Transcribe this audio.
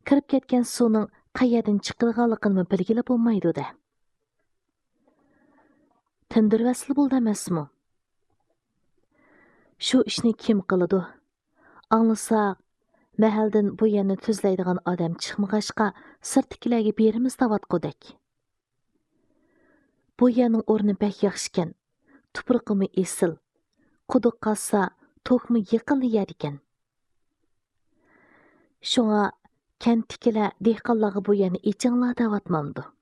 kirib ketgan suvning qayerdan chiqilganligini bilgili bo'lmaydi de. Tindirvasli bo'ldi emasmi? Shu ishni kim qiladi? Anlasaq, mahaldan bu yerni tuzlaydigan odam chiqmag'achqa sirtkilarga berimiz davatqudek. Bu yerning o'rni bak yaxshikan. Tuproqimi esil. Quduq qazsa, to'kmi yiqildi yer ekan. Shunga kentdagilar dehqonlarga bu yerni ichinglar davatmamdi.